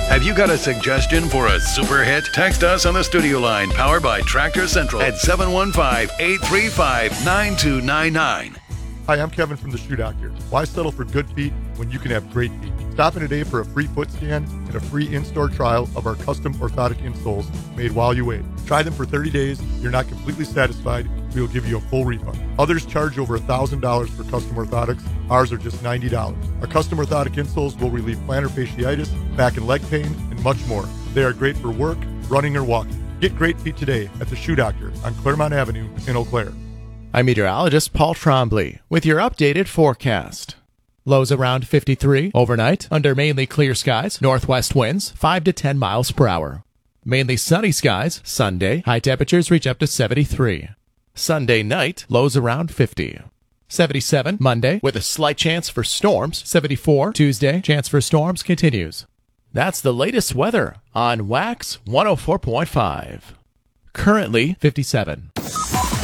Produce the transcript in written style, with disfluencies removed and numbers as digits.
Have you got a suggestion for a super hit? Text us on the studio line powered by Tractor Central at 715-835-9299. Hi, I'm Kevin from the Shoe Doctor. Why settle for good feet when you can have great feet? Stop in today for a free foot scan and a free in-store trial of our custom orthotic insoles made while you wait. Try them for 30 days. If you're not completely satisfied, we will give you a full refund. Others charge over $1,000 for custom orthotics. Ours are just $90. Our custom orthotic insoles will relieve plantar fasciitis, back and leg pain, and much more. They are great for work, running, or walking. Get great feet today at the Shoe Doctor on Claremont Avenue in Eau Claire. I'm meteorologist Paul Trombley with your updated forecast. Lows around 53 overnight under mainly clear skies, northwest winds 5 to 10 miles per hour. Mainly sunny skies Sunday, high temperatures reach up to 73. Sunday night, lows around 50. 77 Monday with a slight chance for storms. 74 Tuesday, chance for storms continues. That's the latest weather on Wax 104.5. Currently 57.